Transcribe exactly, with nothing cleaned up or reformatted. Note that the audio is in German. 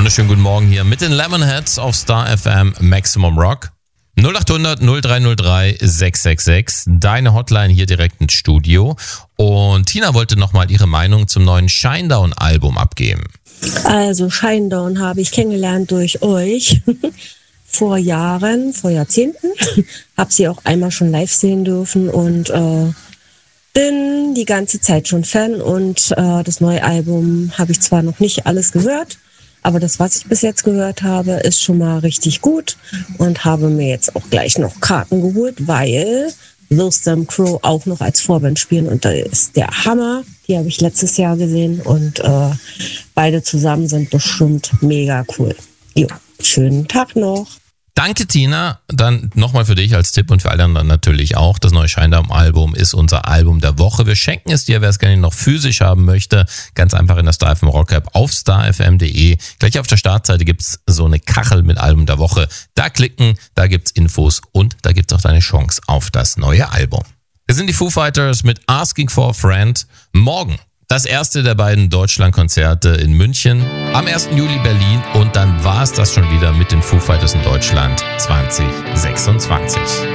Wunderschönen guten Morgen hier mit den Lemonheads auf Star F M Maximum Rock. null acht hundert null drei null drei sechs sechs sechs, deine Hotline hier direkt ins Studio. Und Tina wollte nochmal ihre Meinung zum neuen Shinedown-Album abgeben. Also Shinedown habe ich kennengelernt durch euch vor Jahren, vor Jahrzehnten. Habe sie auch einmal schon live sehen dürfen und äh, bin die ganze Zeit schon Fan. Und äh, das neue Album habe ich zwar noch nicht alles gehört, aber das, was ich bis jetzt gehört habe, ist schon mal richtig gut und habe mir jetzt auch gleich noch Karten geholt, weil Those Damn Crow auch noch als Vorband spielen und da ist der Hammer. Die habe ich letztes Jahr gesehen und äh, beide zusammen sind bestimmt mega cool. Jo, schönen Tag noch. Danke, Tina. Dann nochmal für dich als Tipp und für alle anderen natürlich auch. Das neue Shinedown-Album ist unser Album der Woche. Wir schenken es dir, wer es gerne noch physisch haben möchte. Ganz einfach in der Star F M Rock App auf star f m punkt d e. Gleich auf der Startseite gibt's so eine Kachel mit Album der Woche. Da klicken, da gibt's Infos und da gibt's auch deine Chance auf das neue Album. Wir sind die Foo Fighters mit Asking for a Friend. Morgen das erste der beiden Deutschlandkonzerte in München, am ersten Juli Berlin und dann war es das schon wieder mit den Foo Fighters in Deutschland zwanzig sechsundzwanzig.